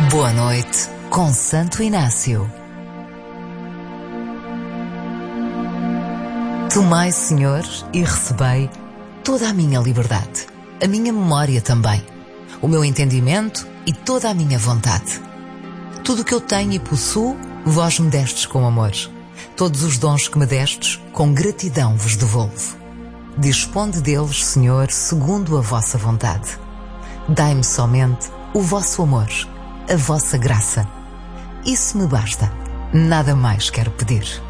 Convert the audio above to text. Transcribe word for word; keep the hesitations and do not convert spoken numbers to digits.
Boa noite, com Santo Inácio. Tomai, Senhor, e recebei toda a minha liberdade, a minha memória também, o meu entendimento e toda a minha vontade. Tudo o que eu tenho e possuo, vós me destes com amor. Todos os dons que me destes, com gratidão vos devolvo. Disponde deles, Senhor, segundo a vossa vontade. Dai-me somente o vosso amor, a vossa graça. Isso me basta, nada mais quero pedir.